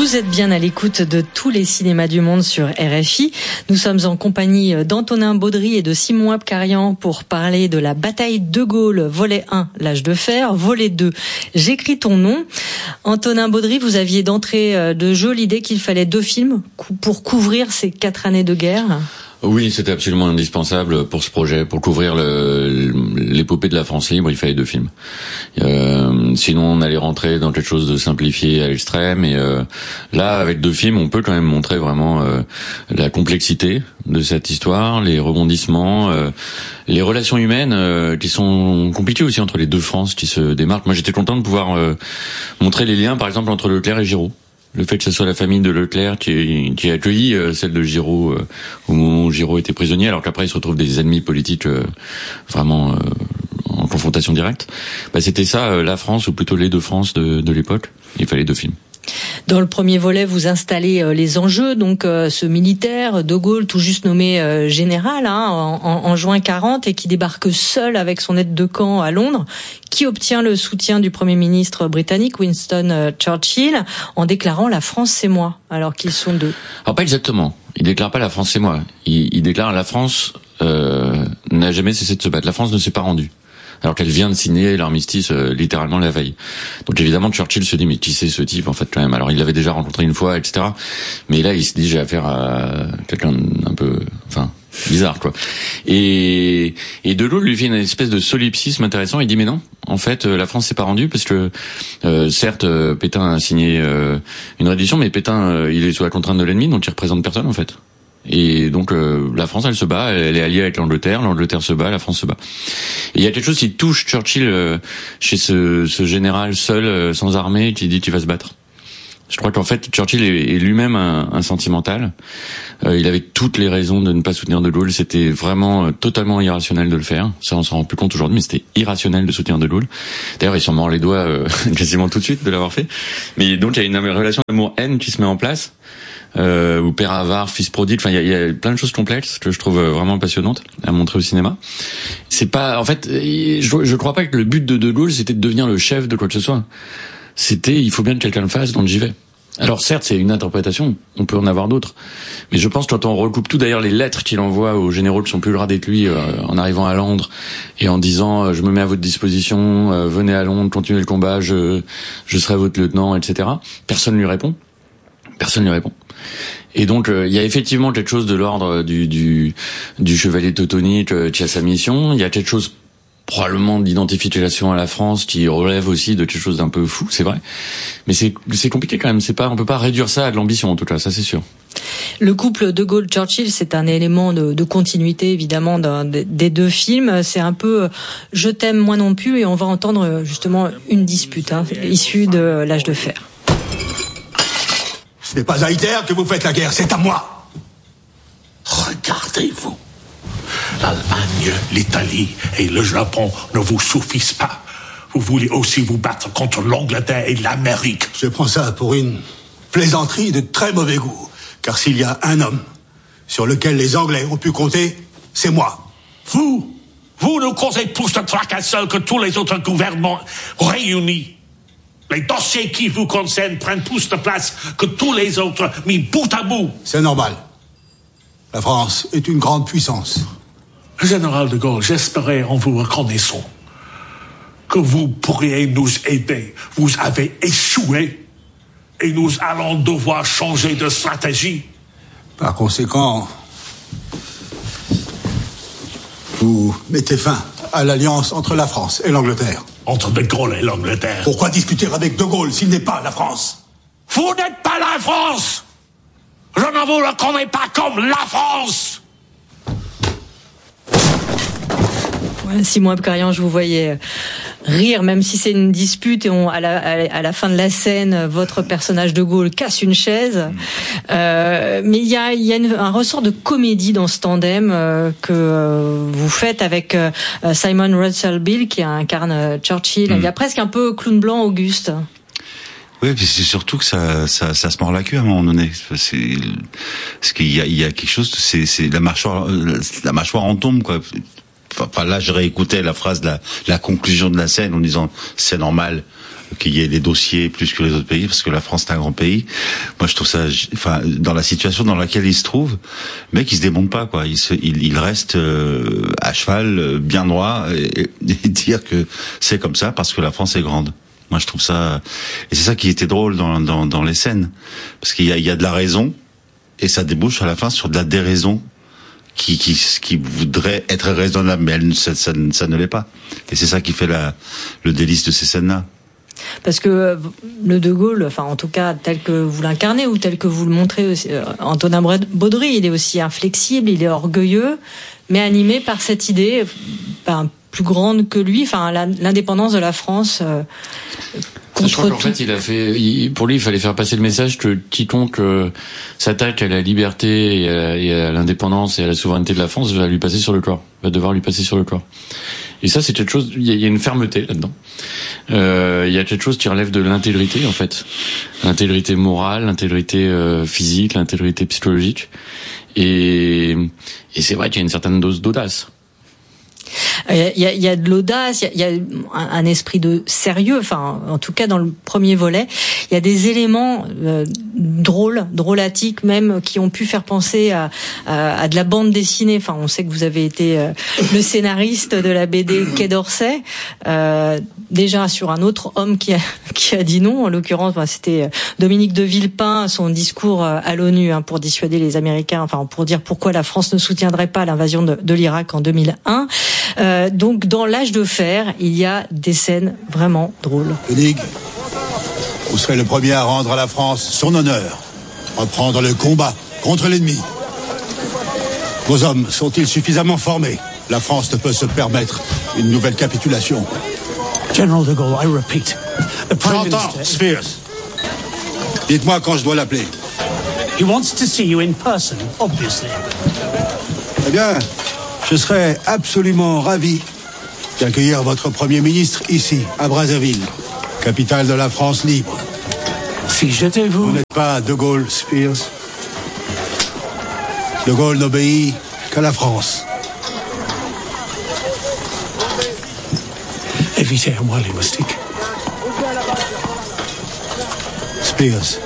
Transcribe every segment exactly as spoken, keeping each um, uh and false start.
Vous êtes bien à l'écoute de tous les cinémas du monde sur R F I. Nous sommes en compagnie d'Antonin Baudry et de Simon Abkarian pour parler de la bataille de Gaulle, volet un, l'âge de fer, volet deux, j'écris ton nom. Antonin Baudry, vous aviez d'entrée de jeu l'idée qu'il fallait deux films pour couvrir ces quatre années de guerre. Oui, c'était absolument indispensable pour ce projet, pour couvrir le, l'épopée de la France libre, il fallait deux films. Euh, sinon, on allait rentrer dans quelque chose de simplifié à l'extrême. Et euh, là, avec deux films, on peut quand même montrer vraiment euh, la complexité de cette histoire, les rebondissements, euh, les relations humaines euh, qui sont compliquées aussi entre les deux France qui se démarquent. Moi, j'étais content de pouvoir euh, montrer les liens, par exemple, entre Leclerc et Giraud. Le fait que ce soit la famille de Leclerc qui, qui a accueilli euh, celle de Giraud euh, au moment où Giraud était prisonnier, alors qu'après ils se retrouvent des ennemis politiques euh, vraiment euh, en confrontation directe. Bah, c'était ça, euh, la France, ou plutôt les deux France de, de l'époque. Il fallait deux films. Dans le premier volet, vous installez euh, les enjeux, donc euh, ce militaire, De Gaulle, tout juste nommé euh, général, hein, en, en, en juin quarante, et qui débarque seul avec son aide de camp à Londres, qui obtient le soutien du Premier ministre britannique Winston euh, Churchill, en déclarant « La France, c'est moi », alors qu'ils sont deux. Alors pas exactement. Il déclare pas « La France, c'est moi ». Il, il déclare « La France euh, n'a jamais cessé de se battre. La France ne s'est pas rendue ». Alors qu'elle vient de signer l'armistice euh, littéralement la veille. Donc évidemment Churchill se dit mais qui c'est ce type en fait quand même. Alors il l'avait déjà rencontré une fois, et cetera. Mais là il se dit j'ai affaire à quelqu'un d'un peu, enfin bizarre quoi. Et et De Gaulle lui fait une espèce de solipsisme intéressant. Il dit mais non, en fait la France s'est pas rendue parce que euh, certes euh, Pétain a signé euh, une reddition, mais Pétain euh, il est sous la contrainte de l'ennemi, donc il représente personne en fait. Et donc euh, la France elle se bat, elle est alliée avec l'Angleterre, l'Angleterre se bat, la France se bat. Et il y a quelque chose qui touche Churchill euh, chez ce, ce général seul, euh, sans armée, qui dit qu'il va se battre. Je crois qu'en fait Churchill est, est lui-même un, un sentimental. Euh, il avait toutes les raisons de ne pas soutenir De Gaulle. C'était vraiment euh, totalement irrationnel de le faire. Ça on s'en rend plus compte aujourd'hui, mais c'était irrationnel de soutenir De Gaulle. D'ailleurs il s'en mord les doigts euh, quasiment tout de suite de l'avoir fait. Mais donc il y a une relation d'amour-haine qui se met en place. Euh, ou père avare, fils prodigue, enfin il y a, y a plein de choses complexes que je trouve vraiment passionnantes à montrer au cinéma. C'est pas, en fait, je, je crois pas que le but de De Gaulle c'était de devenir le chef de quoi que ce soit. C'était, il faut bien que quelqu'un le fasse, donc j'y vais. Alors certes, c'est une interprétation, on peut en avoir d'autres, mais je pense que quand on recoupe tout, d'ailleurs les lettres qu'il envoie aux généraux qui sont plus gradés que lui, euh, en arrivant à Londres et en disant euh, je me mets à votre disposition, euh, venez à Londres, continuez le combat, je je serai votre lieutenant, et cetera. Personne lui répond. Personne ne lui répond. Et donc il euh, y a effectivement quelque chose de l'ordre du du, du chevalier teutonique euh, qui a sa mission. Il y a quelque chose probablement d'identification à la France qui relève aussi de quelque chose d'un peu fou, c'est vrai. Mais c'est c'est compliqué quand même. C'est pas, on peut pas réduire ça à de l'ambition en tout cas, ça c'est sûr. Le couple De Gaulle-Churchill, c'est un élément de, de continuité évidemment d'un, des deux films. C'est un peu je t'aime moi non plus, et on va entendre justement une dispute hein, issue de l'âge de fer. Ce n'est pas à Hitler que vous faites la guerre, c'est à moi. Regardez-vous. L'Allemagne, l'Italie et le Japon ne vous suffisent pas. Vous voulez aussi vous battre contre l'Angleterre et l'Amérique. Je prends ça pour une plaisanterie de très mauvais goût. Car s'il y a un homme sur lequel les Anglais ont pu compter, c'est moi. Vous, vous nous causez plus de tracasseurs que tous les autres gouvernements réunis. Les dossiers qui vous concernent prennent plus de place que tous les autres, mis bout à bout. C'est normal. La France est une grande puissance. Général de Gaulle, j'espérais en vous reconnaissant que vous pourriez nous aider. Vous avez échoué et nous allons devoir changer de stratégie. Par conséquent, vous mettez fin à l'alliance entre la France et l'Angleterre. Entre De Gaulle et l'Angleterre. Pourquoi discuter avec De Gaulle s'il n'est pas la France? Vous n'êtes pas la France! Je ne vous reconnais pas comme la France! Simon Abkarian, je vous voyais rire, même si c'est une dispute et on, à, la, à la fin de la scène, votre personnage De Gaulle casse une chaise. Euh, mais il y a, il y a une, un ressort de comédie dans ce tandem euh, que euh, vous faites avec euh, Simon Russell Beale qui incarne Churchill. Mm. Il y a presque un peu clown blanc Auguste. Oui, puis c'est surtout que ça, ça, ça se mord la queue à un moment donné. C'est, parce qu'il y a, il y a quelque chose. C'est, c'est la mâchoire, la mâchoire en tombe, quoi. Enfin, là, je réécoutais la phrase, la, la conclusion de la scène en disant c'est normal. qu'il y ait des dossiers plus que les autres pays, parce que la France est un grand pays. Moi, je trouve ça, enfin, dans la situation dans laquelle il se trouve, le mec, il se démonte pas, quoi. Il, se, il, il reste euh, à cheval, bien droit, et, et dire que c'est comme ça parce que la France est grande. Moi, je trouve ça, et c'est ça qui était drôle dans, dans, dans les scènes, parce qu'il y a, il y a de la raison, et ça débouche à la fin sur de la déraison. Qui, qui, qui voudrait être raisonnable, mais elle, ça, ça, ça ne l'est pas. Et c'est ça qui fait la, le délice de ces scènes-là. Parce que le De Gaulle, enfin en tout cas tel que vous l'incarnez ou tel que vous le montrez, aussi, euh, Antonin Baudry, il est aussi inflexible, il est orgueilleux, mais animé par cette idée ben, plus grande que lui, enfin la, l'indépendance de la France. Euh, Je crois qu'en fait, il a fait, il, pour lui, il fallait faire passer le message que quiconque euh, s'attaque à la liberté et à, et à l'indépendance et à la souveraineté de la France va lui passer sur le corps, va devoir lui passer sur le corps. Et ça, c'est quelque chose. Il y a, il y a une fermeté là-dedans. Euh, il y a quelque chose qui relève de l'intégrité, en fait, l'intégrité morale, l'intégrité euh, physique, l'intégrité psychologique. Et, et c'est vrai qu'il y a une certaine dose d'audace. Il y a, il y a de l'audace, il y a, il y a un, un esprit de sérieux. Enfin, en tout cas, dans le premier volet, il y a des éléments euh, drôles, drôlatiques même, qui ont pu faire penser à, à, à de la bande dessinée. Enfin, on sait que vous avez été euh, le scénariste de la B D Quai d'Orsay. Euh, déjà sur un autre homme qui a, qui a dit non. En l'occurrence, bah, c'était Dominique de Villepin, son discours à l'ONU hein, pour dissuader les Américains. Enfin, pour dire pourquoi la France ne soutiendrait pas l'invasion de, de l'Irak en deux mille un. Euh, donc dans l'âge de fer, il y a des scènes vraiment drôles. Koenig, vous serez le premier à rendre à la France son honneur, reprendre le combat contre l'ennemi. Vos hommes sont-ils suffisamment formés? La France ne peut se permettre une nouvelle capitulation. General de Gaulle, I repeat. The Prime J'entends, Minister... Spears. Dites-moi quand je dois l'appeler. He wants to see you in person, obviously. Eh bien, je serais absolument ravi d'accueillir votre Premier ministre ici, à Brazzaville, capitale de la France libre. Figez-vous. Vous n'êtes pas De Gaulle, Spears. De Gaulle n'obéit qu'à la France. Évitez à moi les moustiques. Spears,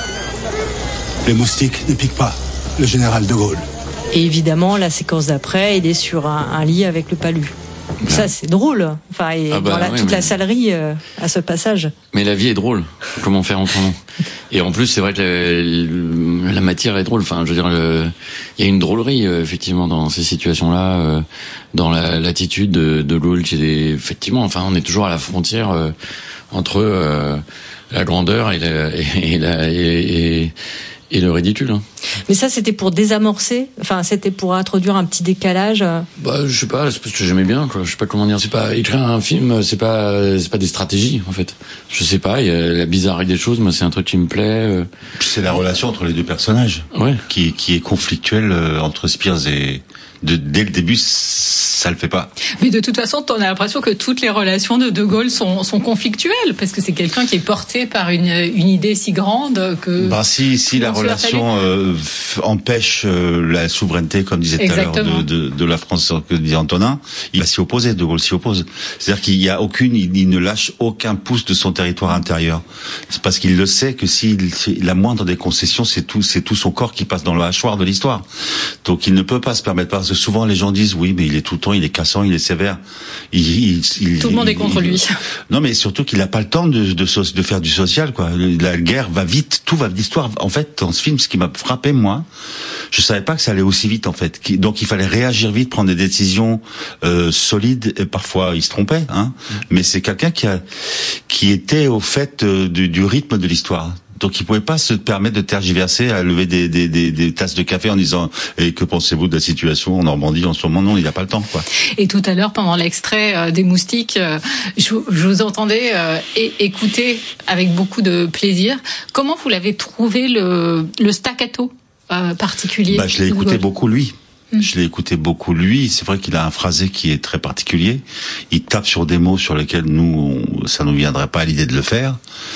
les moustiques ne piquent pas le général De Gaulle. Et évidemment, la séquence d'après, il est sur un, un lit avec le palu. Ouais. Ça, c'est drôle. Enfin, et ah bah, dans la, oui, toute mais... la salerie euh, à ce passage. Mais la vie est drôle. Comment faire autrement? Et en plus, c'est vrai que la, la matière est drôle. Enfin, je veux dire, le... il y a une drôlerie euh, effectivement dans ces situations-là, euh, dans la, l'attitude de, de Gaulle qui est effectivement. Enfin, on est toujours à la frontière euh, entre euh, la grandeur et la, et, et la et, et Et le ridicule. Hein. Mais ça, c'était pour désamorcer. Enfin, c'était pour introduire un petit décalage. Bah, je sais pas. C'est parce que j'aimais bien, quoi. Je sais pas comment dire. C'est pas écrire un film. C'est pas, c'est pas des stratégies, en fait. Je sais pas. Il y a la bizarrerie des choses. Moi, c'est un truc qui me plaît. C'est la relation entre les deux personnages. Ouais. Qui, qui est conflictuelle entre Spears et. De, dès le début, ça le fait pas. Mais de toute façon, on a l'impression que toutes les relations de De Gaulle sont, sont conflictuelles, parce que c'est quelqu'un qui est porté par une, une idée si grande que... Ben, si, si la relation euh, empêche euh, la souveraineté, comme disait tout à l'heure, de, de, de la France, que disait Antonin, il va s'y opposer, De Gaulle s'y oppose. C'est-à-dire qu'il y a aucune, il, il ne lâche aucun pouce de son territoire intérieur. C'est parce qu'il le sait que s'il, la moindre des concessions, c'est tout, c'est tout son corps qui passe dans le hachoir de l'histoire. Donc il ne peut pas se permettre, parce que souvent les gens disent oui, mais il est tout le temps, il est cassant, il est sévère. Il, il, il, tout le monde il, est contre il, lui. Non, mais surtout qu'il n'a pas le temps de, de, de faire du social, quoi. La guerre va vite, tout va l'histoire. En fait, dans ce film, ce qui m'a frappé, moi, je savais pas que ça allait aussi vite, en fait. Donc il fallait réagir vite, prendre des décisions euh, solides. Et parfois, il se trompait, hein. Mmh. Mais c'est quelqu'un qui a, qui était au fait euh, du, du rythme de l'histoire. Donc il pouvait pas se permettre de tergiverser, à lever des, des, des, des tasses de café en disant et que pensez-vous de la situation en Normandie en ce moment? Non, il n'a pas le temps, quoi. Et tout à l'heure, pendant l'extrait euh, des moustiques, euh, je, je vous entendais euh, et, écouter avec beaucoup de plaisir. Comment vous l'avez trouvé le, le staccato euh, particulier? Bah, je l'ai écouté beaucoup lui. Je l'ai écouté beaucoup lui. C'est vrai qu'il a un phrasé qui est très particulier. Il tape sur des mots sur lesquels nous, on, ça nous viendrait pas à l'idée de le faire.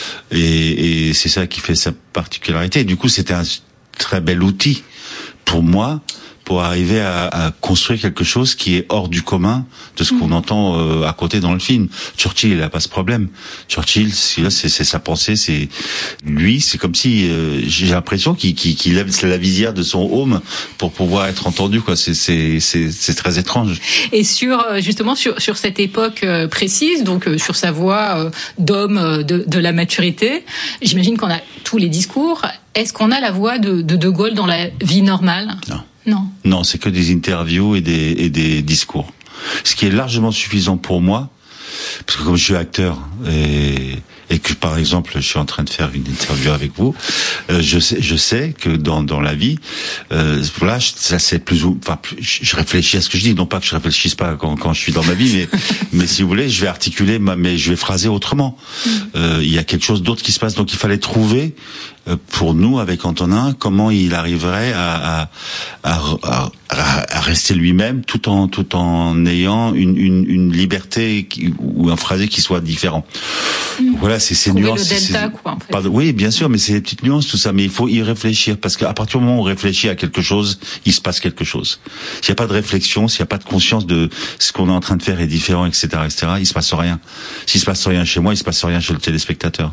Et, et c'est ça qui fait sa particularité. Et du coup, c'était un très bel outil pour moi pour arriver à, à construire quelque chose qui est hors du commun de ce qu'on mmh. entend euh, à côté dans le film. Churchill, il a pas ce problème. Churchill, c'est, c'est, c'est sa pensée, c'est lui, c'est comme si euh, j'ai l'impression qu'il, qu'il, qu'il lève la visière de son home pour pouvoir être entendu, quoi. C'est, c'est, c'est, c'est très étrange. Et sur justement sur sur cette époque précise, donc sur sa voix euh, d'homme de, de la maturité, j'imagine qu'on a tous les discours. Est-ce qu'on a la voix de de, de Gaulle dans la vie normale ? Non. Non. Non, c'est que des interviews et des et des discours. Ce qui est largement suffisant pour moi, parce que comme je suis acteur et et que par exemple je suis en train de faire une interview avec vous, euh, je sais je sais que dans dans la vie, euh, là ça c'est plus ou enfin je réfléchis à ce que je dis, non pas que je réfléchisse pas quand quand je suis dans ma vie, mais mais si vous voulez, je vais articuler ma, mais je vais phraser autrement. Euh, il y a quelque chose d'autre qui se passe, donc il fallait trouver euh, pour nous avec Antonin comment il arriverait à à à, à, à rester lui-même tout en tout en ayant une une une liberté qui, ou un phrasé qui soit différent. Mmh. Voilà, c'est ces nuances. Le delta, quoi, en fait. Pardon, oui, bien sûr, mais c'est des petites nuances tout ça. Mais il faut y réfléchir parce qu'à partir du moment où on réfléchit à quelque chose, il se passe quelque chose. S'il n'y a pas de réflexion, s'il n'y a pas de conscience de ce qu'on est en train de faire est différent, et cetera, et cetera, il se passe rien. S'il se passe rien chez moi, il se passe rien chez le téléspectateur.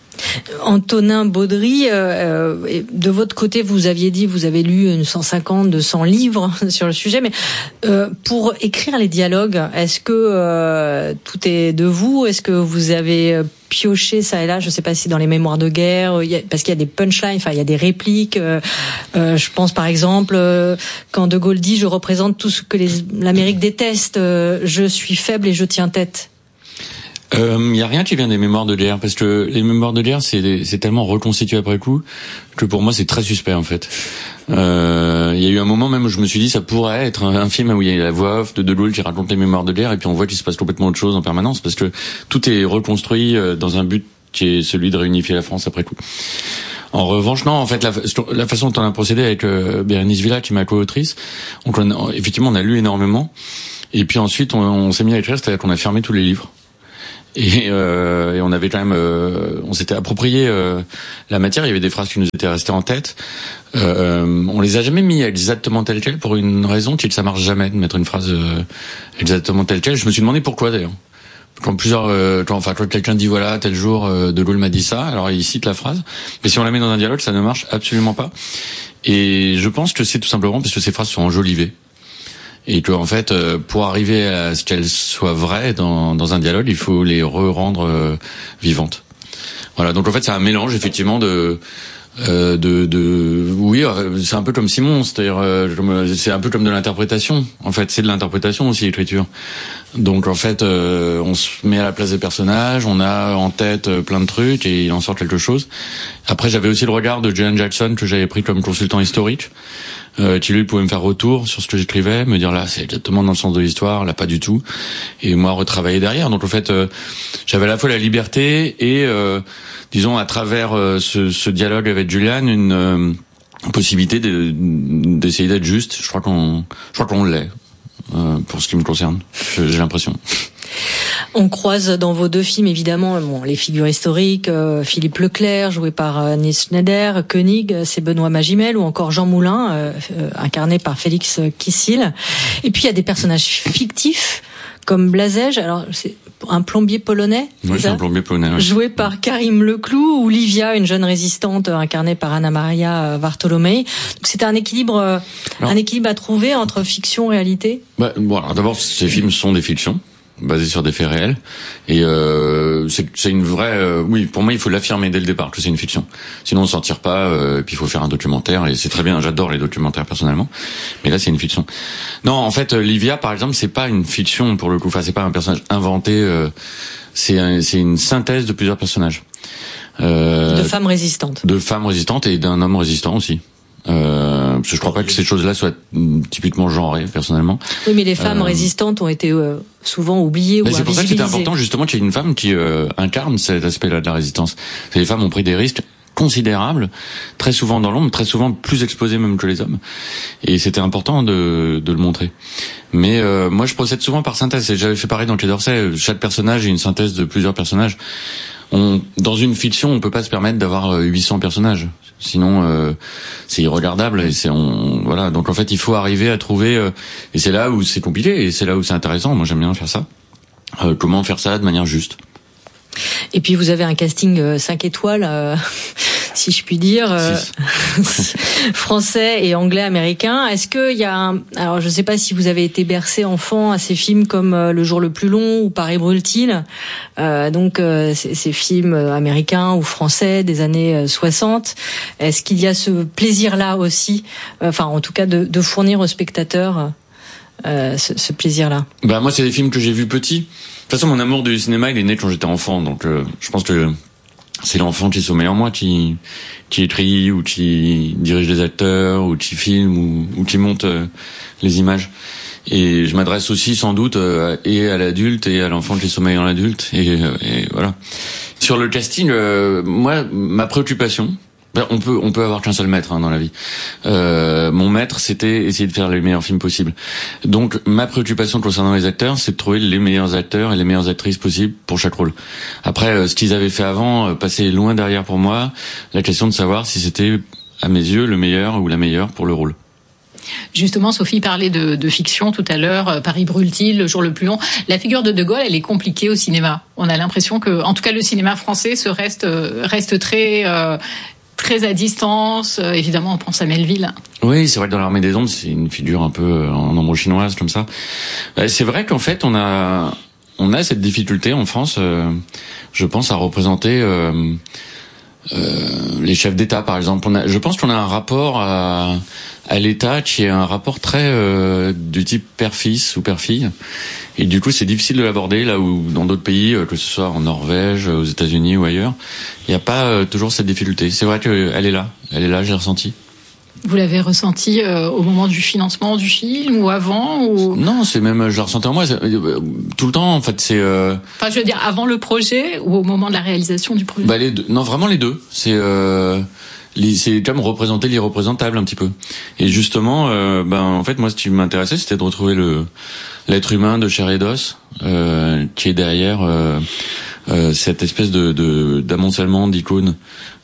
Antonin Baudry, euh, de votre côté, vous aviez dit, vous avez lu une cent cinquante, deux cents livres sur le sujet, mais euh, pour écrire les dialogues, est-ce que euh, tout est de vous ? Est-ce que vous avez pioché ça et là, je ne sais pas si dans les mémoires de guerre, il y a, parce qu'il y a des punchlines, enfin il y a des répliques. Euh, euh, je pense par exemple euh, quand De Gaulle dit « Je représente tout ce que les, l'Amérique déteste, euh, je suis faible et je tiens tête ». Il euh, y a rien qui vient des mémoires de guerre parce que les mémoires de guerre c'est c'est tellement reconstitué après coup que pour moi c'est très suspect en fait. Il euh, y a eu un moment même où je me suis dit ça pourrait être un, un film où il y a la voix off de De Gaulle qui raconte les mémoires de guerre et puis on voit qu'il se passe complètement autre chose en permanence parce que tout est reconstruit dans un but qui est celui de réunifier la France après coup. En revanche, non, en fait, la, la façon dont on a procédé avec euh, Bérénice Villa, qui est ma co-autrice, on, on, effectivement, on a lu énormément, et puis ensuite, on, on s'est mis à écrire, c'est-à-dire qu'on a fermé tous les livres. Et, euh, et on avait quand même, euh, on s'était approprié euh, la matière. Il y avait des phrases qui nous étaient restées en tête. Euh, on les a jamais mis exactement telles quelles pour une raison qui est que ça marche jamais de mettre une phrase euh, exactement telle quelle. Je me suis demandé pourquoi d'ailleurs. Quand plusieurs, euh, quand, enfin, quand quelqu'un dit voilà tel jour euh, De Gaulle m'a dit ça, alors il cite la phrase. Mais si on la met dans un dialogue, ça ne marche absolument pas. Et je pense que c'est tout simplement parce que ces phrases sont enjolivées. Et que en fait, pour arriver à ce qu'elles soient vraies dans, dans un dialogue, il faut les re-rendre euh, vivantes. Voilà. Donc en fait, c'est un mélange effectivement de euh, de, de oui, c'est un peu comme Simon, c'est-à-dire euh, c'est un peu comme de l'interprétation. En fait, c'est de l'interprétation aussi l'écriture. Donc en fait, euh, on se met à la place des personnages, on a en tête plein de trucs et il en sort quelque chose. Après, j'avais aussi le regard de Julian Jackson que j'avais pris comme consultant historique. Euh, qui lui pouvait me faire retour sur ce que j'écrivais, me dire là c'est exactement dans le sens de l'histoire, là pas du tout, et moi retravailler derrière. Donc en fait euh, j'avais à la fois la liberté et euh, disons à travers euh, ce, ce dialogue avec Julian une euh, possibilité de, d'essayer d'être juste. Je crois qu'on, je crois qu'on l'est euh, pour ce qui me concerne. J'ai l'impression. On croise dans vos deux films évidemment bon, les figures historiques, euh, Philippe Leclerc joué par euh, Nils Schneider, Koenig c'est Benoît Magimel ou encore Jean Moulin euh, euh, incarné par Félix Kissel. Et puis il y a des personnages fictifs comme Blazej, alors c'est un plombier polonais, oui, c'est un plombier polonais, oui. Joué par Karim Leclou, ou Livia, une jeune résistante incarnée par Anna Maria Vartolomei. Donc c'était un équilibre, alors, un équilibre à trouver entre fiction et réalité. Bah, bon, alors d'abord ces films sont des fictions basé sur des faits réels et euh, c'est, c'est une vraie euh, oui pour moi il faut l'affirmer dès le départ que c'est une fiction, sinon on s'en tire pas euh, et puis il faut faire un documentaire et c'est très bien, j'adore les documentaires personnellement, mais là c'est une fiction. Non, en fait Livia par exemple c'est pas une fiction pour le coup, enfin c'est pas un personnage inventé, euh, c'est un, c'est une synthèse de plusieurs personnages euh, de femmes résistantes de femmes résistantes et d'un homme résistant aussi. Euh, parce que je crois pas que ces choses-là soient typiquement genrées, personnellement. Oui, mais les femmes euh, résistantes ont été euh, souvent oubliées ou invisibilisées. C'est pour ça que c'était important justement qu'il y ait une femme qui euh, incarne cet aspect-là de la résistance. Les femmes ont pris des risques considérables, très souvent dans l'ombre, très souvent plus exposées même que les hommes. Et c'était important de, de le montrer. Mais euh, moi, je procède souvent par synthèse. Et j'avais fait pareil dans Quai d'Orsay. Chaque personnage est une synthèse de plusieurs personnages. on, dans une fiction, on peut pas se permettre d'avoir huit cents personnages. Sinon, euh, c'est irregardable et c'est on voilà. Donc en fait, il faut arriver à trouver euh, et c'est là où c'est compliqué et c'est là où c'est intéressant. Moi, j'aime bien faire ça. Euh, comment faire ça de manière juste. Et puis vous avez un casting euh, cinq étoiles, euh, si je puis dire, euh, français et anglais américain. Est-ce qu'il y a un... Alors je ne sais pas si vous avez été bercé enfant à ces films comme euh, Le jour le plus long ou Paris brûle-t-il, euh, donc euh, ces, ces films américains ou français des années soixante. Est-ce qu'il y a ce plaisir-là aussi, euh, enfin en tout cas de, de fournir aux spectateurs euh, ce, ce plaisir-là? Bah moi c'est des films que j'ai vus petits. De toute façon, mon amour du cinéma, il est né quand j'étais enfant, donc euh, je pense que c'est l'enfant qui sommeille en moi, qui qui écrit ou qui dirige les acteurs ou qui filme ou, ou qui monte euh, les images. Et je m'adresse aussi sans doute euh, et à l'adulte et à l'enfant qui sommeille en l'adulte. Et, euh, et voilà. Sur le casting, euh, moi, ma préoccupation. On peut on peut avoir qu'un seul maître hein, dans la vie. Euh, mon maître, c'était essayer de faire les meilleurs films possibles. Donc ma préoccupation concernant les acteurs, c'est de trouver les meilleurs acteurs et les meilleures actrices possibles pour chaque rôle. Après, euh, ce qu'ils avaient fait avant euh, passait loin derrière pour moi. La question de savoir si c'était à mes yeux le meilleur ou la meilleure pour le rôle. Justement, Sophie parlait de, de fiction tout à l'heure, euh, Paris brûle-t-il, Le jour le plus long. La figure de De Gaulle, elle est compliquée au cinéma. On a l'impression que, en tout cas, le cinéma français se reste euh, reste très euh, très à distance. Euh, évidemment, on pense à Melville. Oui, c'est vrai que dans l'Armée des Ondes, c'est une figure un peu en ombre chinoise comme ça. C'est vrai qu'en fait, on a on a cette difficulté en France, euh, je pense, à représenter euh, euh, les chefs d'État, par exemple. On a, je pense qu'on a un rapport à à l'État qui est un rapport très euh, du type père-fils ou père-fille. Et du coup, c'est difficile de l'aborder là où dans d'autres pays, que ce soit en Norvège, aux États-Unis ou ailleurs, il n'y a pas euh, toujours cette difficulté. C'est vrai qu'elle est là, elle est là, j'ai ressenti. Vous l'avez ressenti euh, au moment du financement du film ou avant ou... Non, c'est même, je le ressentais en moi, euh, tout le temps en fait. C'est. Euh... Enfin, je veux dire avant le projet ou au moment de la réalisation du projet. Bah les deux. Non, vraiment les deux. C'est. Euh... C'est comme représenter l'irreprésentable un petit peu. Et justement, euh, ben en fait moi ce qui m'intéressait c'était de retrouver le l'être humain de chair et d'os euh, qui est derrière euh, euh, cette espèce de de d'amoncellement d'icônes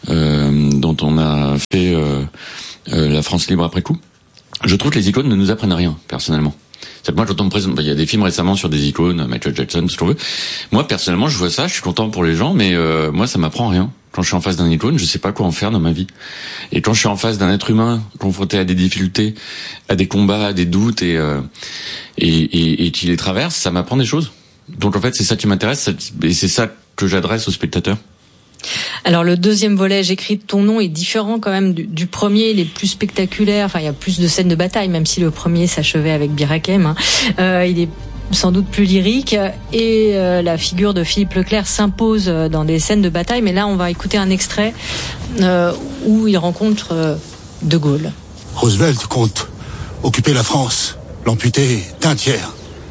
euh, dont on a fait euh, euh, la France libre après coup. Je trouve que les icônes ne nous apprennent rien personnellement. C'est que moi quand on me présente, il y a des films récemment sur des icônes, Michael Jackson, ce qu'on veut. Moi personnellement je vois ça, je suis content pour les gens, mais euh, moi ça m'apprend rien. Quand je suis en face d'un icône, je sais pas quoi en faire dans ma vie. Et quand je suis en face d'un être humain confronté à des difficultés, à des combats, à des doutes et euh, et, et, et qui les traverse, ça m'apprend des choses. Donc en fait, c'est ça qui m'intéresse et c'est ça que j'adresse aux spectateurs. Alors le deuxième volet, J'écris ton nom, est différent quand même du, du premier. Il est plus spectaculaire. Enfin, il y a plus de scènes de bataille, même si le premier s'achevait avec Bir Hakeim. Hein. Euh, il est sans doute plus lyrique et euh, la figure de Philippe Leclerc s'impose dans des scènes de bataille, mais là on va écouter un extrait euh, où il rencontre euh, De Gaulle. Roosevelt compte occuper la France, l'amputer d'un tiers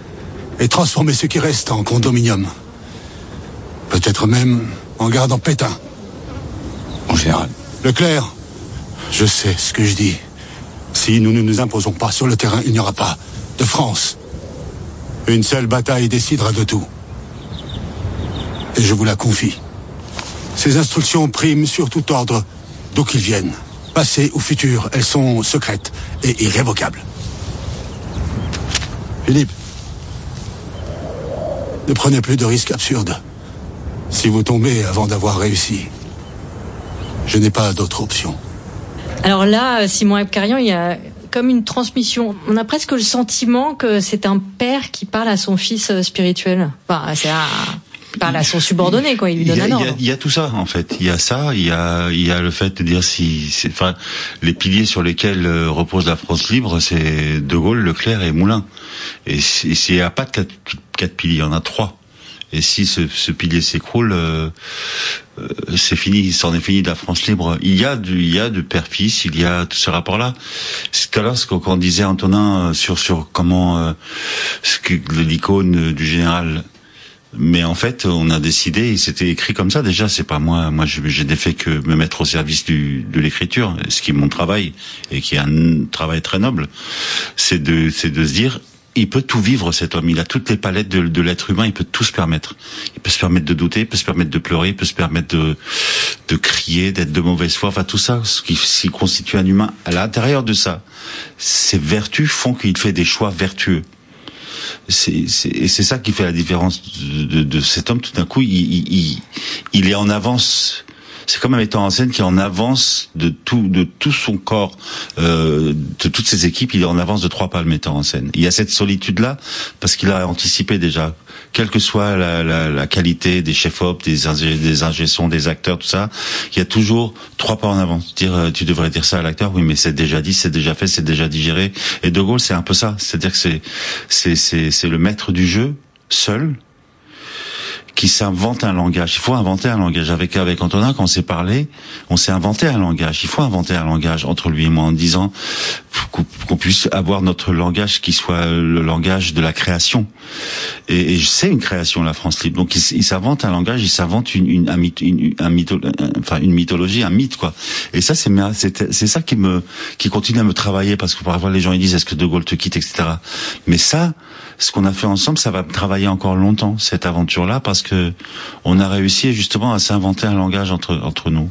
et transformer ce qui reste en condominium. Peut-être même en gardant Pétain. Mon général. Leclerc, je sais ce que je dis. Si nous ne nous imposons pas sur le terrain, il n'y aura pas de France. Une seule bataille décidera de tout. Et je vous la confie. Ces instructions priment sur tout ordre, d'où qu'ils viennent. Passé ou futur, elles sont secrètes et irrévocables. Philippe, ne prenez plus de risques absurdes. Si vous tombez avant d'avoir réussi, je n'ai pas d'autre option. Alors là, Simon Abkarian, il y a comme une transmission. On a presque le sentiment que c'est un père qui parle à son fils spirituel. Enfin, c'est un... il parle à son subordonné, quoi. Il lui donne un ordre. Il y a tout ça, en fait. Il y a ça, il y a, il y a le fait de dire si, c'est, enfin, les piliers sur lesquels repose la France libre, c'est De Gaulle, Leclerc et Moulin. Et s'il n'y a pas de quatre, quatre piliers, il y en a trois. Et si ce, ce pilier s'écroule, euh, euh, c'est fini, c'en est fini de la France libre. Il y a du, il y a du père-fils, il y a tout ce rapport-là. Tout à l'heure, ce qu'on disait Antonin sur sur comment euh, ce que l'icône du général. Mais en fait, on a décidé, et c'était écrit comme ça déjà. C'est pas moi, moi j'ai des fait que me mettre au service du, de l'écriture, ce qui est mon travail et qui est un travail très noble. C'est de, c'est de se dire, il peut tout vivre, cet homme. Il a toutes les palettes de, de l'être humain. Il peut tout se permettre. Il peut se permettre de douter, il peut se permettre de pleurer, il peut se permettre de, de crier, d'être de mauvaise foi. Enfin, tout ça, ce qui, ce qui constitue un humain. À l'intérieur de ça, ses vertus font qu'il fait des choix vertueux. C'est, c'est, et c'est ça qui fait la différence de, de, de cet homme. Tout d'un coup, il, il, il, il est en avance. C'est comme un metteur en scène qui est en avance de tout, de tout son corps, euh, de toutes ses équipes. Il est en avance de trois pas, le metteur en scène. Il y a cette solitude-là parce qu'il a anticipé déjà, quelle que soit la, la, la qualité des chefs-op, des ingé, des ingé-sons, des acteurs, tout ça. Il y a toujours trois pas en avance. Dire, tu devrais dire ça à l'acteur, oui, mais c'est déjà dit, c'est déjà fait, c'est déjà digéré. Et De Gaulle, c'est un peu ça. C'est-à-dire que c'est, c'est, c'est, c'est le maître du jeu seul, qui s'invente un langage. Il faut inventer un langage. Avec avec Antonin, quand on s'est parlé, on s'est inventé un langage. Il faut inventer un langage entre lui et moi en disant qu'on puisse avoir notre langage qui soit le langage de la création. Et, et c'est une création, la France libre. Donc il, il s'invente un langage, il s'invente une, une, un mythe, une, un mytho, enfin une mythologie, un mythe, quoi. Et ça, c'est c'est, c'est ça qui me qui continue à me travailler, parce que parfois les gens ils disent est-ce que De Gaulle te quitte, et cetera. Mais ça, ce qu'on a fait ensemble, ça va me travailler encore longtemps, cette aventure-là, parce que on a réussi justement à s'inventer un langage entre entre nous.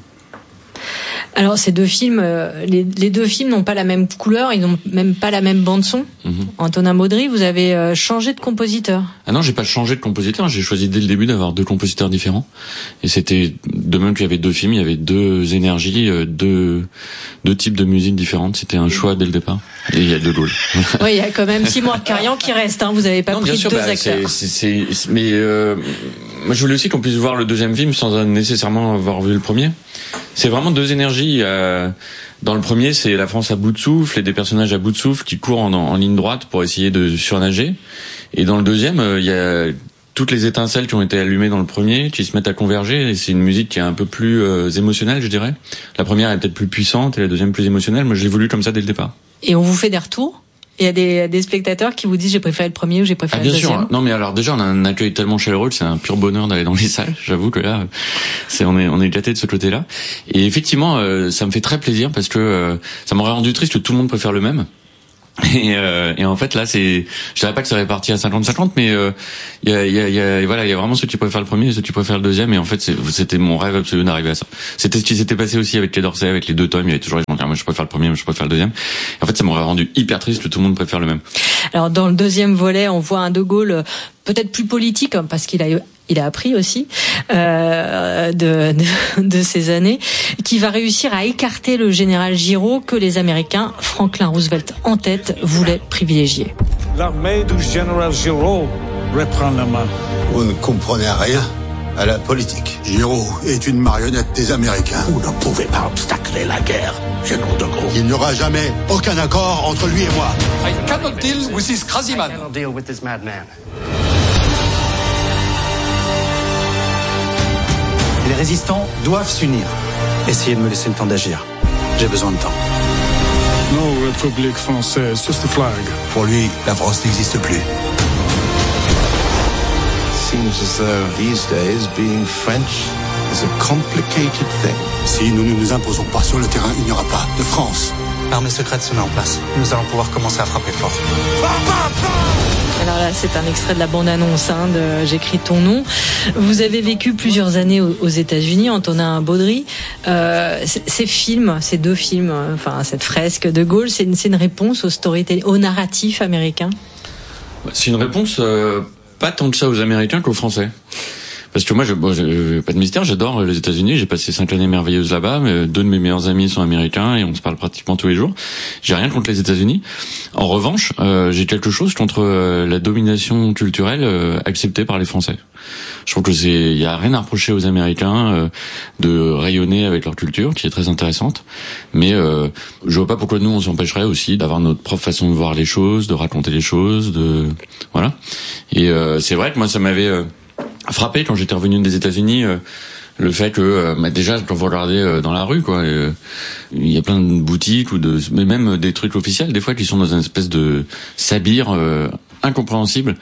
Alors ces deux films, euh, les, les deux films n'ont pas la même couleur, ils n'ont même pas la même bande son. Mm-hmm. Antonin Baudry, vous avez euh, changé de compositeur. Ah non, j'ai pas changé de compositeur, j'ai choisi dès le début d'avoir deux compositeurs différents. Et c'était de même qu'il y avait deux films, il y avait deux énergies, euh, deux deux types de musique différentes. C'était un choix dès le départ. Et il y a De Gaulle. Oui, il y a quand même Simon Abkarian qui reste. Hein, vous avez pas non, pris bien sûr, deux bah, acteurs. C'est, c'est, c'est, mais euh, moi je voulais aussi qu'on puisse voir le deuxième film sans nécessairement avoir vu le premier. C'est vraiment deux énergies. Euh, dans le premier, c'est la France à bout de souffle et des personnages à bout de souffle qui courent en, en ligne droite pour essayer de surnager. Et dans le deuxième, il euh, y a toutes les étincelles qui ont été allumées dans le premier qui se mettent à converger. Et c'est une musique qui est un peu plus euh, émotionnelle, je dirais. La première est peut-être plus puissante et la deuxième plus émotionnelle. Moi, je l'ai voulu comme ça dès le départ. Et on vous fait des retours ? Il y a des, des spectateurs qui vous disent j'ai préféré le premier ou j'ai préféré ah, bien le deuxième. Sûr. Non mais alors déjà on a un accueil tellement chaleureux que c'est un pur bonheur d'aller dans les salles. J'avoue que là c'est on est on est gâté de ce côté-là. Et effectivement euh, ça me fait très plaisir parce que euh, ça m'aurait rendu triste que tout le monde préfère le même. Et, euh, et en fait là c'est, je savais pas que ça allait partir à cinquante cinquante, mais il euh, y a, y a, y a, voilà, il y a vraiment ceux qui préfèrent le premier et ceux qui préfèrent le deuxième. Et en fait c'est, c'était mon rêve absolu d'arriver à ça. C'était ce qui s'était passé aussi avec les Dorsey, avec les deux tomes. Il y avait toujours les gens qui disaient moi je préfère le premier, mais je préfère le deuxième. Et en fait ça m'aurait rendu hyper triste que tout le monde préfère le même. Alors dans le deuxième volet, on voit un De Gaulle peut-être plus politique parce qu'il a il a appris aussi euh, de, de de ces années, qui va réussir à écarter le général Giraud que les Américains, Franklin Roosevelt en tête, voulaient privilégier. L'armée du général Giraud reprend la main. Vous ne comprenez rien à la politique. Giraud est une marionnette des Américains. Vous ne pouvez pas obstacler la guerre, général de Gaulle. Il n'y aura jamais aucun accord entre lui et moi. I cannot deal with this crazy man. I cannot deal with this madman. Les résistants doivent s'unir. Essayez de me laisser le temps d'agir. J'ai besoin de temps. No République française, just a flag. Pour lui, la France n'existe plus. Seems as though these days being French is a complicated thing. Si nous ne nous imposons pas sur le terrain, il n'y aura pas de France. L'armée secrète se met en place. Nous allons pouvoir commencer à frapper fort. Alors là, c'est un extrait de la bande-annonce hein, de J'écris ton nom. Vous avez vécu plusieurs années aux États-Unis, Antonin Baudry. Euh, ces films, ces deux films, enfin cette fresque de Gaulle, c'est une, c'est une réponse au storytelling, au narratif américain. C'est une réponse euh, pas tant que ça aux Américains qu'aux Français. Parce que moi, je, bon, je, pas de mystère, j'adore les États-Unis. J'ai passé cinq années merveilleuses là-bas. Mais deux de mes meilleurs amis sont américains et on se parle pratiquement tous les jours. J'ai rien contre les États-Unis. En revanche, euh, j'ai quelque chose contre euh, la domination culturelle euh, acceptée par les Français. Je trouve que c'est, il y a rien à reprocher aux Américains euh, de rayonner avec leur culture, qui est très intéressante. Mais euh, je vois pas pourquoi nous on s'empêcherait aussi d'avoir notre propre façon de voir les choses, de raconter les choses, de voilà. Et euh, c'est vrai que moi ça m'avait euh, frappé quand j'étais revenu des États-Unis, euh, le fait que euh, bah déjà quand vous regardez euh, dans la rue quoi, euh, il y a plein de boutiques ou de mais même des trucs officiels des fois qui sont dans une espèce de sabir euh, incompréhensible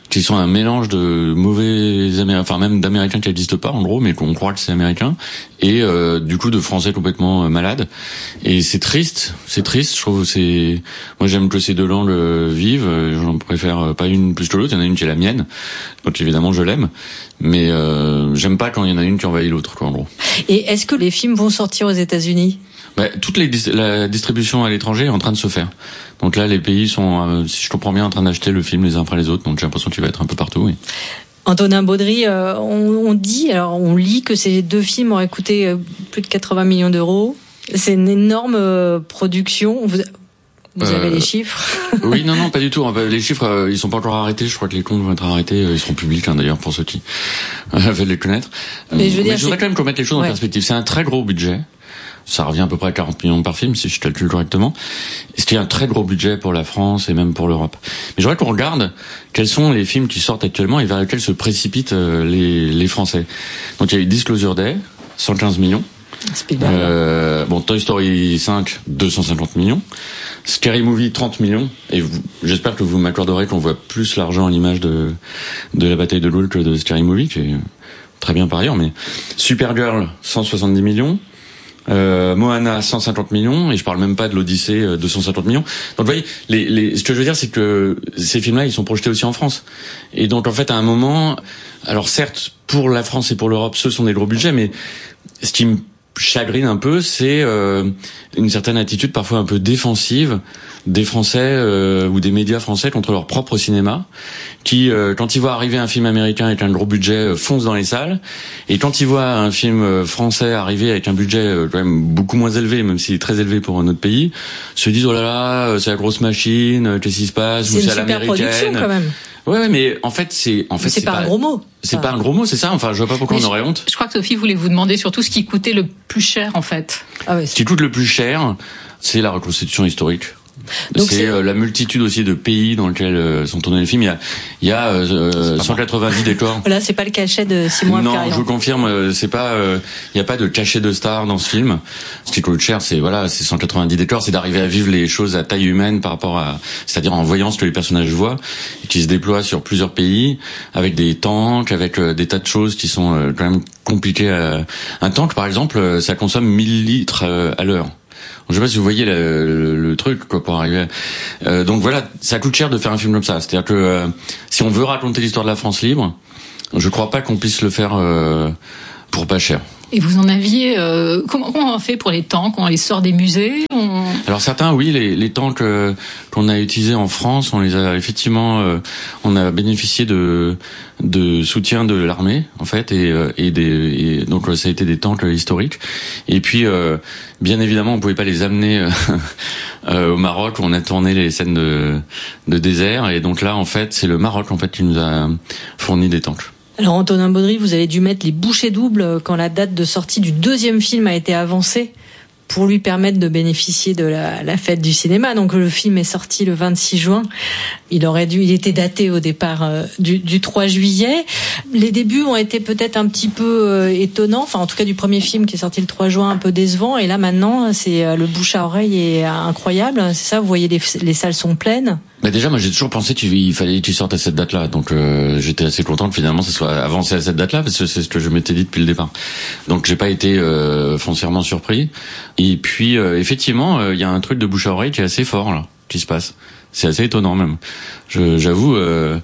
qui sont un mélange de mauvais Américains, enfin même d'Américains qui n'existent pas en gros, mais qu'on croit que c'est américain, et euh, du coup de Français complètement euh, malades. Et c'est triste, c'est triste. Je trouve c'est, moi j'aime que ces deux langues euh, vivent. J'en préfère pas une plus que l'autre. Il y en a une qui est la mienne, donc évidemment je l'aime, mais euh, j'aime pas quand il y en a une qui envahit l'autre, quoi, en gros. Et est-ce que les films vont sortir aux États-Unis ? Bah, toute les, la distribution à l'étranger est en train de se faire. Donc là, les pays sont, euh, si je comprends bien, en train d'acheter le film les uns après les autres. Donc j'ai l'impression qu'il va être un peu partout. Oui. Antonin Baudry, euh, on, on dit, alors on lit que ces deux films auraient coûté euh, plus de quatre-vingts millions d'euros. C'est une énorme euh, production. Vous, vous avez euh, les chiffres ? Oui, non, non, pas du tout. Les chiffres, euh, ils sont pas encore arrêtés. Je crois que les comptes vont être arrêtés. Ils seront publics, hein, d'ailleurs, pour ceux qui euh, veulent les connaître. Mais je, veux dire, Mais je voudrais quand même qu'on mette les choses ouais. en perspective. C'est un très gros budget. Ça revient à peu près à quarante millions par film, si je calcule correctement. Ce qui est un très gros budget pour la France et même pour l'Europe. Mais j'aimerais qu'on regarde quels sont les films qui sortent actuellement et vers lesquels se précipitent les, les Français. Donc il y a eu Disclosure Day, cent quinze millions. Spielberg. Euh, bon, Toy Story cinq, deux cent cinquante millions. Scary Movie, trente millions. Et vous, j'espère que vous m'accorderez qu'on voit plus l'argent à l'image de, de la bataille de Loul que de Scary Movie, qui est très bien par ailleurs, mais Supergirl, cent soixante-dix millions. Euh, Moana cent cinquante millions, et je parle même pas de l'Odyssée euh, deux cent cinquante millions. Donc vous voyez, les, les, ce que je veux dire, c'est que ces films-là, ils sont projetés aussi en France. Et donc en fait, à un moment, alors certes, pour la France et pour l'Europe, ce sont des gros budgets, mais ce qui me chagrine un peu, c'est euh, une certaine attitude parfois un peu défensive des Français euh, ou des médias français contre leur propre cinéma, qui, euh, quand ils voient arriver un film américain avec un gros budget, euh, foncent dans les salles, et quand ils voient un film français arriver avec un budget euh, quand même beaucoup moins élevé, même s'il est très élevé pour notre pays, se disent oh là là, c'est la grosse machine, qu'est-ce qui se passe, ou c'est à l'américaine. C'est une super production quand même. Ouais, ouais, mais en fait, c'est, en fait, c'est, c'est pas, pas un gros mot. C'est enfin... pas un gros mot, c'est ça. Enfin, je vois pas pourquoi mais on je, aurait honte. Je crois que Sophie voulait vous demander surtout ce qui coûtait le plus cher, en fait. Ah ouais, ce qui coûte le plus cher, c'est la reconstitution historique. Donc c'est, c'est... Euh, la multitude aussi de pays dans lesquels euh, sont tournés les films. Il y a, il y a euh, cent quatre-vingt-dix décors. Là, c'est pas le cachet de Simon Non, Abkarian. je vous confirme, euh, c'est pas. Euh, il y a pas de cachet de star dans ce film. Ce qui coûte cher, c'est voilà, c'est cent quatre-vingt-dix décors, c'est d'arriver à vivre les choses à taille humaine par rapport à, c'est-à-dire en voyant ce que les personnages voient, et qui se déploient sur plusieurs pays, avec des tanks, avec euh, des tas de choses qui sont euh, quand même compliquées. À... Un tank, par exemple, ça consomme mille litres euh, à l'heure. Je sais pas si vous voyez le, le, le truc quoi pour arriver. Euh, donc voilà, ça coûte cher de faire un film comme ça. C'est-à-dire que euh, si on veut raconter l'histoire de la France libre, je crois pas qu'on puisse le faire euh, pour pas cher. Et vous en aviez euh, comment, comment on fait pour les tanks? On les sort des musées? on... Alors certains, oui, les, les tanks euh, qu'on a utilisés en France, on les a effectivement, euh, on a bénéficié de de soutien de l'armée en fait, et, et des et donc ça a été des tanks historiques. Et puis euh, bien évidemment, on pouvait pas les amener euh, euh, au Maroc où on a tourné les scènes de de désert, et donc là en fait, c'est le Maroc en fait qui nous a fourni des tanks. Alors Antonin Baudry, vous avez dû mettre les bouchées doubles quand la date de sortie du deuxième film a été avancée pour lui permettre de bénéficier de la, la fête du cinéma. Donc le film est sorti le vingt-six juin. Il aurait dû, il était daté au départ euh, du, du trois juillet. Les débuts ont été peut-être un petit peu euh, étonnants. Enfin, en tout cas, du premier film qui est sorti le trois juin, un peu décevant. Et là, maintenant, c'est euh, le bouche à oreille est incroyable. C'est ça, vous voyez, les, les salles sont pleines. Bah déjà, moi, j'ai toujours pensé qu'il fallait qu'il sorte à cette date-là. Donc, euh, j'étais assez content que finalement, ça soit avancé à cette date-là, parce que c'est ce que je m'étais dit depuis le départ. Donc, j'ai pas été euh, foncièrement surpris. Et puis, euh, effectivement, il euh, y a un truc de bouche à oreille qui est assez fort là, qui se passe. C'est assez étonnant même. Je, j'avoue, euh,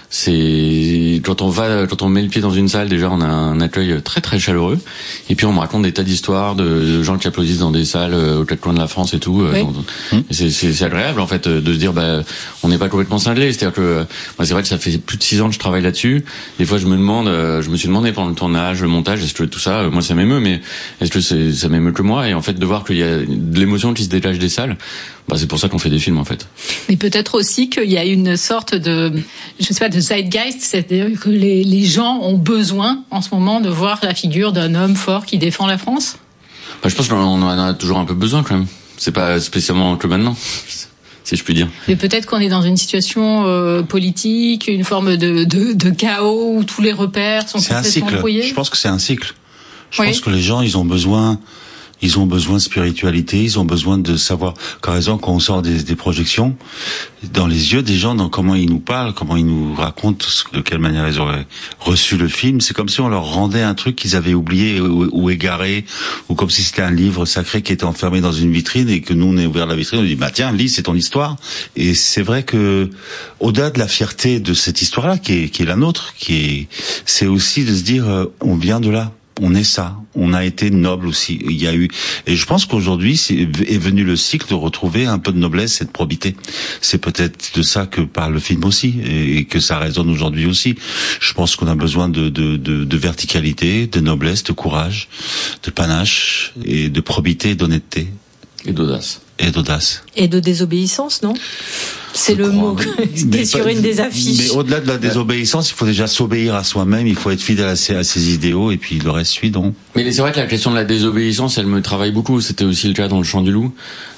c'est quand on va, quand on met le pied dans une salle, déjà on a un accueil très très chaleureux. Et puis on me raconte des tas d'histoires de, de gens qui applaudissent dans des salles euh, aux quatre coins de la France et tout. Oui. Donc, mmh. c'est, c'est, c'est agréable en fait de se dire, bah, on n'est pas complètement cinglé. C'est-à-dire que moi, c'est vrai que ça fait plus de six ans que je travaille là-dessus. Des fois, je me demande, euh, je me suis demandé pendant le tournage, le montage, est-ce que tout ça, euh, moi, ça m'émeut, mais est-ce que c'est, ça m'émeut que moi? Et en fait, de voir qu'il y a de l'émotion qui se dégage des salles, bah, c'est pour ça qu'on fait des films en fait. Mais peut-être aussi qu'il y a une sorte de, je sais pas, de zeitgeist, c'est-à-dire que les, les gens ont besoin en ce moment de voir la figure d'un homme fort qui défend la France. Bah, je pense qu'on en a toujours un peu besoin quand même. C'est pas spécialement que maintenant, si je puis dire. Mais peut-être qu'on est dans une situation euh, politique, une forme de, de, de chaos où tous les repères sont c'est complètement brouillés. Je pense que c'est un cycle. Je oui. pense que les gens, ils ont besoin Ils ont besoin de spiritualité, ils ont besoin de savoir. Par exemple, quand on sort des, des projections, dans les yeux des gens, dans comment ils nous parlent, comment ils nous racontent, de quelle manière ils auraient reçu le film, c'est comme si on leur rendait un truc qu'ils avaient oublié ou, ou égaré, ou comme si c'était un livre sacré qui était enfermé dans une vitrine et que nous on est ouvert la vitrine, on dit bah tiens, lis, c'est ton histoire. Et c'est vrai que au-delà de la fierté de cette histoire-là, qui est, qui est la nôtre, qui est, c'est aussi de se dire euh, on vient de là. On est ça, on a été noble aussi. Il y a eu, et je pense qu'aujourd'hui c'est, est venu le cycle de retrouver un peu de noblesse et de probité. C'est peut-être de ça que parle le film aussi, et que ça résonne aujourd'hui aussi. Je pense qu'on a besoin de, de, de, de verticalité, de noblesse, de courage, de panache et de probité et d'honnêteté. Et d'audace. Et d'audace. Et de désobéissance, non ? C'est le mot qui est sur une des affiches. Mais au-delà de la désobéissance, il faut déjà s'obéir à soi-même, il faut être fidèle à ses, à ses idéaux, et puis le reste suit donc. Mais c'est vrai que la question de la désobéissance, elle me travaille beaucoup. C'était aussi le cas dans Le Chant du Loup.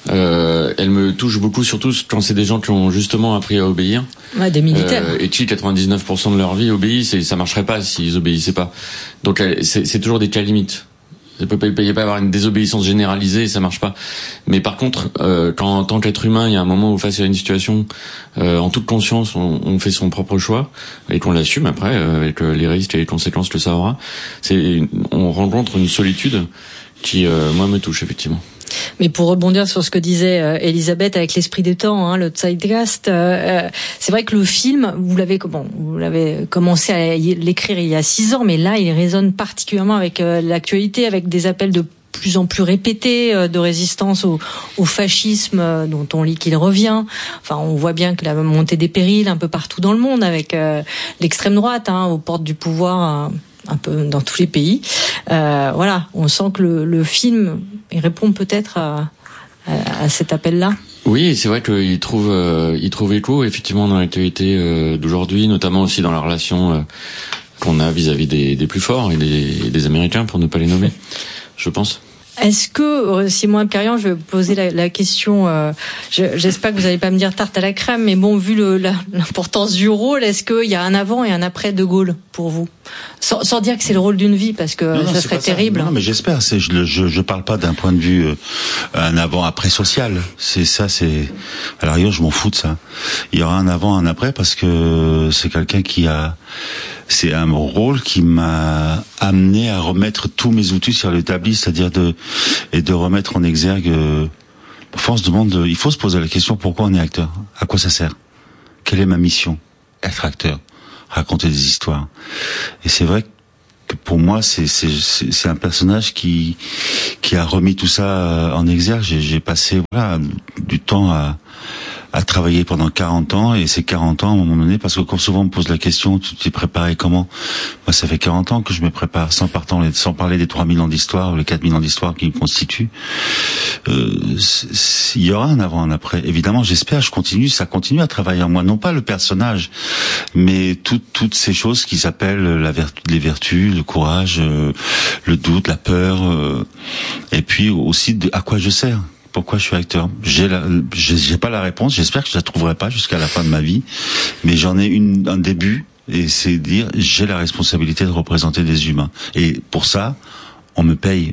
Euh, elle me touche beaucoup, surtout quand c'est des gens qui ont justement appris à obéir. Ouais, des militaires. Euh, et qui, quatre-vingt-dix-neuf pour cent de leur vie obéissent, et ça marcherait pas s'ils obéissaient pas. Donc c'est, c'est toujours des cas limites. Il peut pas, il peut pas y avoir une désobéissance généralisée et ça marche pas. Mais par contre, euh, quand en tant qu'être humain, il y a un moment où face à une situation, euh, en toute conscience, on, on fait son propre choix et qu'on l'assume après, euh, avec les risques et les conséquences que ça aura, c'est, on rencontre une solitude qui, euh, moi, me touche effectivement. Mais pour rebondir sur ce que disait euh, Elisabeth avec l'esprit des temps, hein, le Zeitgeist, euh, c'est vrai que le film, vous l'avez bon, vous l'avez commencé à l'écrire il y a six ans, mais là, il résonne particulièrement avec euh, l'actualité, avec des appels de plus en plus répétés euh, de résistance au, au fascisme, euh, dont on lit qu'il revient. Enfin, on voit bien que la montée des périls un peu partout dans le monde, avec euh, l'extrême droite hein, aux portes du pouvoir. Euh, un peu dans tous les pays. Euh, voilà, on sent que le, le film il répond peut-être à, à, à cet appel-là. Oui, c'est vrai qu'il trouve, euh, il trouve écho effectivement dans l'actualité euh, d'aujourd'hui, notamment aussi dans la relation euh, qu'on a vis-à-vis des, des plus forts et des, des Américains, pour ne pas les nommer, je pense. Est-ce que, Simon Abkarian, je vais poser la, la question, euh, je, j'espère que vous n'allez pas me dire tarte à la crème, mais bon, vu le, la, l'importance du rôle, est-ce qu'il y a un avant et un après De Gaulle pour vous ? Sans, sans dire que c'est le rôle d'une vie, parce que non, non, ça serait terrible. Ça. Non, mais j'espère. C'est, je, je, je parle pas d'un point de vue euh, un avant-après social. C'est ça, c'est. À la rigueur, je m'en fous de ça. Il y aura un avant, un après, parce que c'est quelqu'un qui a. C'est un rôle qui m'a amené à remettre tous mes outils sur l'établi, c'est-à-dire de et de remettre en exergue. Euh, parfois, on se demande. Il faut se poser la question pourquoi on est acteur. À quoi ça sert ? Quelle est ma mission ? Être acteur. Raconter des histoires. Et c'est vrai que pour moi, c'est, c'est, c'est, c'est un personnage qui, qui a remis tout ça en exergue. J'ai, j'ai passé, voilà, du temps à, à travailler pendant quarante ans, et ces quarante ans, à un moment donné, parce que quand souvent on me pose la question, tu t'es préparé comment? Moi, ça fait quarante ans que je me prépare, sans partant, sans parler des trois mille ans d'histoire, ou les quatre mille ans d'histoire qui me constituent. Euh, il y aura un avant, un après. Évidemment, j'espère, je continue, ça continue à travailler en moi. Non pas le personnage, mais tout, toutes ces choses qui s'appellent la vertu, les vertus, le courage, euh, le doute, la peur, euh, et puis aussi de, à quoi je sers. Pourquoi je suis acteur? J'ai, la, j'ai, j'ai pas la réponse. J'espère que je la trouverai pas jusqu'à la fin de ma vie, mais j'en ai une, un début, et c'est dire j'ai la responsabilité de représenter des humains. Et pour ça, on me paye.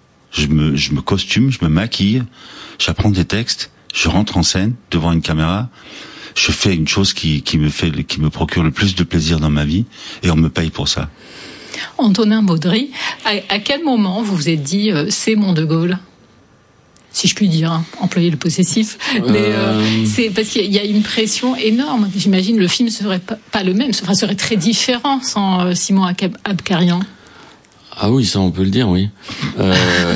Je me, je me costume, je me maquille, j'apprends des textes, je rentre en scène devant une caméra, je fais une chose qui, qui me fait, qui me procure le plus de plaisir dans ma vie, et on me paye pour ça. Antonin Baudry, à, à quel moment vous vous êtes dit euh, c'est mon De Gaulle? Si je puis dire, hein, employer le possessif, mais euh, euh... c'est parce qu'il y a une pression énorme. J'imagine le film serait pas, pas le même, enfin serait très différent sans euh, Simon Abkarian. Ah oui, ça on peut le dire, oui. Euh...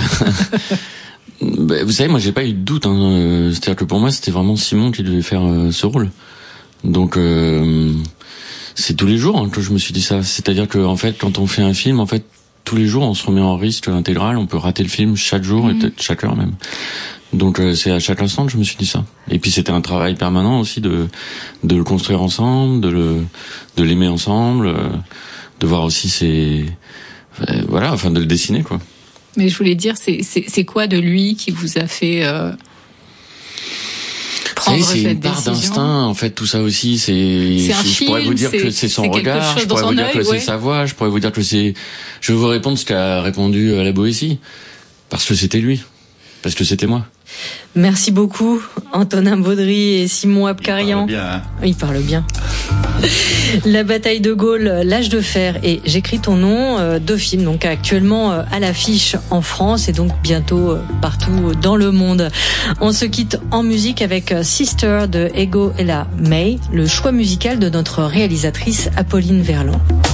bah, vous savez, moi j'ai pas eu de doute. Hein. C'est-à-dire que pour moi c'était vraiment Simon qui devait faire euh, ce rôle. Donc euh, c'est tous les jours hein, que je me suis dit ça. C'est-à-dire que en fait, quand on fait un film, en fait. Tous les jours, on se remet en risque intégral, on peut rater le film chaque jour, mmh. et peut-être chaque heure même. Donc euh, c'est à chaque instant que je me suis dit ça. Et puis c'était un travail permanent aussi de de le construire ensemble, de le de l'aimer ensemble, euh, de voir aussi ses euh, voilà, enfin de le dessiner quoi. Mais je voulais dire, c'est c'est c'est quoi de lui qui vous a fait euh... prendre c'est une part d'instinct, en fait, tout ça aussi, c'est, c'est un je, film, je pourrais vous dire c'est, que c'est son regard, je pourrais vous dire œil, que ouais. c'est sa voix, je pourrais vous dire que c'est, je vais vous répondre ce qu'a répondu à la Boétie. Parce que c'était lui. Parce que c'était moi. Merci beaucoup, Antonin Baudry et Simon Abkarian. Il parle bien. Hein. Il parle bien. La bataille de Gaulle, l'âge de fer et J'écris ton nom, euh, deux films donc actuellement euh, à l'affiche en France et donc bientôt euh, partout dans le monde. On se quitte en musique avec Sister de Ego Ella May, le choix musical de notre réalisatrice Apolline Verlan.